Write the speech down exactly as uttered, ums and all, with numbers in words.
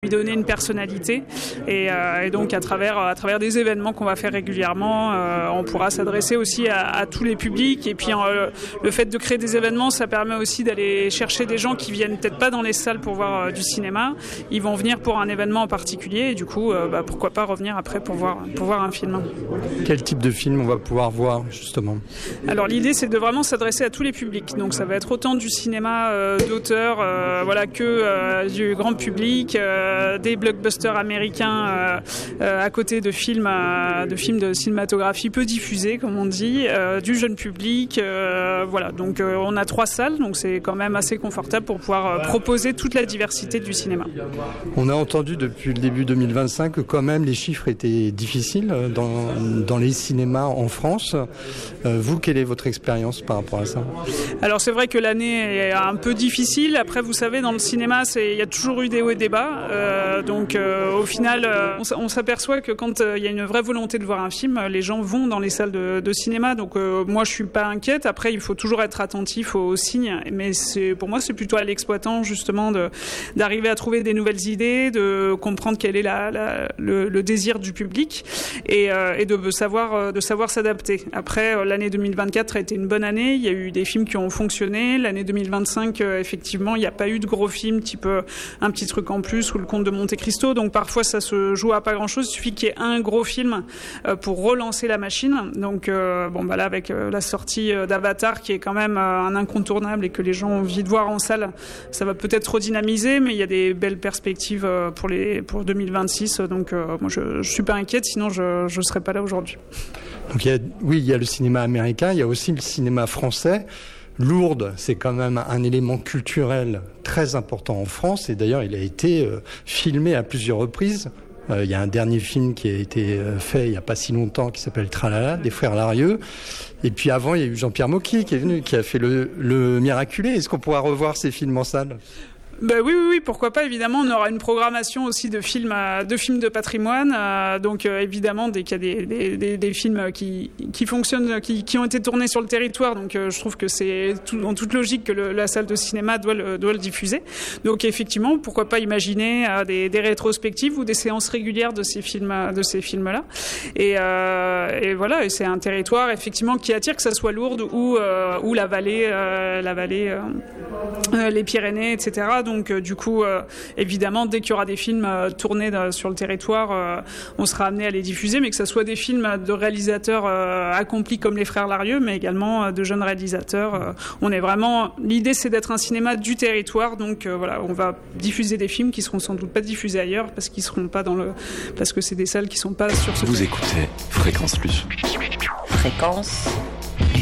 donner une personnalité. Et, euh, et donc à travers, à travers des événements qu'on va faire régulièrement, euh, on pourra s'adresser aussi à, à tous les publics. Et puis euh, le fait de créer des événements, ça permet aussi d'aller chercher des gens qui viennent peut-être pas dans les salles pour voir euh, du cinéma. Ils vont venir pour un événement en particulier et du coup, euh, bah, pourquoi pas revenir après pour voir, pour voir un film. Quel type de film on va pouvoir voir justement ? Alors l'idée, c'est de vraiment s'adresser à tous les publics. Donc ça va être autant du cinéma euh, d'auteur, euh, voilà, que euh, du grand public, euh, des blockbusters américains euh, euh, à côté de films, euh, de films de cinématographie peu diffusés, comme on dit, euh, du jeune public. Euh, voilà, donc euh, on a trois salles, donc c'est quand même assez confortable pour pouvoir euh, proposer toute la diversité du cinéma. On a entendu depuis le début deux mille vingt-cinq que quand même les chiffres étaient difficiles dans, dans les cinémas en France. Euh, vous, quelle est votre expérience par rapport à ça ? Alors c'est vrai que l'année est un peu difficile. Après, vous savez, dans le cinéma, c'est, il y a toujours eu des hauts et des bas. Euh, donc euh, au final, euh, on, on s'aperçoit que quand euh, il y a une vraie volonté de voir un film, les gens vont dans les salles de, de cinéma. Donc euh, moi, je suis pas inquiète. Après, il faut toujours être attentif aux, aux signes. Mais c'est, pour moi, c'est plutôt à l'exploitant justement de, d'arriver à trouver des nouvelles idées, de comprendre quel est la, la, le, le désir du public et, euh, et de savoir, de savoir s'adapter. Après, l'année deux mille vingt-quatre a été une bonne année. Il y a eu des films qui ont fonctionné. L'année deux mille vingt-cinq, euh, effectivement, il n'y a pas eu de gros films type euh, Un petit truc en plus ou Le Comte de Monte Cristo. Donc parfois, ça se joue à pas grand-chose. Il suffit qu'il y ait un gros film euh, pour relancer la machine. Donc euh, bon, bah là, avec euh, la sortie euh, d'Avatar, qui est quand même euh, un incontournable et que les gens ont envie de voir en salle, ça va peut-être redynamiser, mais il y a des belles perspectives euh, pour les pour deux mille vingt-six. Donc euh, moi, je, je suis pas inquiète. Sinon, je je serais pas là aujourd'hui. Donc il y a, oui, il y a le cinéma américain, il y a aussi le cinéma français. Lourdes, c'est quand même un élément culturel très important en France et d'ailleurs il a été euh, filmé à plusieurs reprises. Euh, il y a un dernier film qui a été euh, fait il n'y a pas si longtemps qui s'appelle Tralala, des frères Larieux. Et puis avant, il y a eu Jean-Pierre Mocky qui est venu, qui a fait le, le Miraculé. Est-ce qu'on pourra revoir ces films en salle ? Ben oui, oui, oui, pourquoi pas. Évidemment, on aura une programmation aussi de films, de films de patrimoine. Euh, donc, euh, évidemment, dès qu'il y a des, des, des, des films qui, qui fonctionnent, qui, qui ont été tournés sur le territoire. Donc, euh, je trouve que c'est tout, en toute logique que le, la salle de cinéma doit le, doit le diffuser. Donc, effectivement, pourquoi pas imaginer euh, des, des rétrospectives ou des séances régulières de ces films, de ces films-là. Et, euh, et voilà, et c'est un territoire effectivement qui attire, que ça soit Lourdes ou euh, ou la vallée, euh, la vallée, euh, les Pyrénées, et cetera. Donc euh, du coup, euh, évidemment, dès qu'il y aura des films euh, tournés de, sur le territoire, euh, on sera amené à les diffuser, mais que ce soit des films de réalisateurs euh, accomplis comme les frères Larieux, mais également euh, de jeunes réalisateurs. Euh, on est vraiment, l'idée, c'est d'être un cinéma du territoire, donc euh, voilà, on va diffuser des films qui seront sans doute pas diffusés ailleurs parce qu'ils seront pas dans le, parce que c'est des salles qui sont pas sur ce. Vous écoutez Fréquence Plus. Fréquence